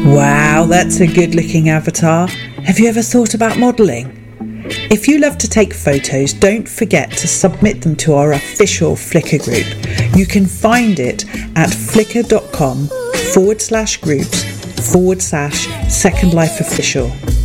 Wow, that's a good looking avatar. Have you ever thought about modelling? If you love to take photos, don't forget to submit them to our official Flickr group. You can find it at flickr.com/groups/Second Life Official.